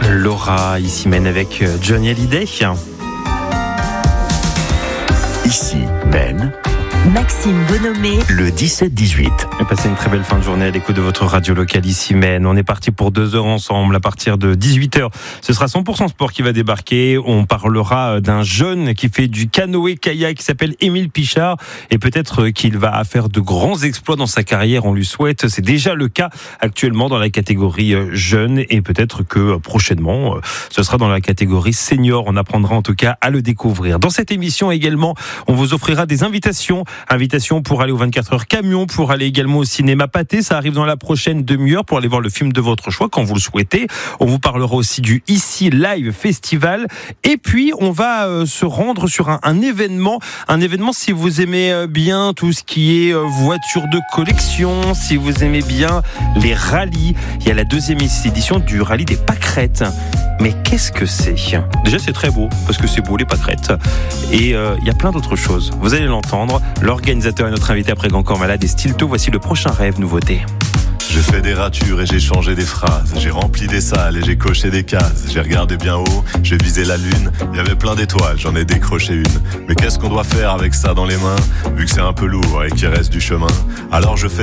Laura, ici mène avec Johnny Hallyday. Ici mène Maxime Bonhomé, le 17-18. Et passez une très belle fin de journée à l'écoute de votre radio locale ici Maine. On est parti pour 2 heures ensemble à partir de 18h. Ce sera 100% sport qui va débarquer. On parlera d'un jeune qui fait du canoë-kayak qui s'appelle Émile Pichard et peut-être qu'il va faire de grands exploits dans sa carrière. On lui souhaite. C'est déjà le cas actuellement dans la catégorie jeune et peut-être que prochainement ce sera dans la catégorie senior. On apprendra en tout cas à le découvrir. Dans cette émission également, on vous offrira des invitations pour aller aux 24 heures camion, pour aller également au cinéma Pâté. Ça arrive dans la prochaine demi-heure pour aller voir le film de votre choix quand vous le souhaitez. On vous parlera aussi du Ici Live Festival. Et puis, on va se rendre sur un événement. Un événement si vous aimez bien tout ce qui est voiture de collection, si vous aimez bien les rallyes. Il y a la 2e édition du rallye des pâquerettes. Mais qu'est-ce que c'est ? Déjà, c'est très beau, parce que c'est beau, les pâquerettes. Et il y a plein d'autres choses. Vous allez l'entendre. L'organisateur est notre invité après Grand Corps Malade et Stilto. Voici le prochain rêve, nouveauté. J'ai fait des ratures et j'ai changé des phrases. J'ai rempli des salles et j'ai coché des cases. J'ai regardé bien haut, j'ai visé la lune. Il y avait plein d'étoiles, j'en ai décroché une. Mais qu'est-ce qu'on doit faire avec ça dans les mains, vu que c'est un peu lourd et qu'il reste du chemin ? Alors je fais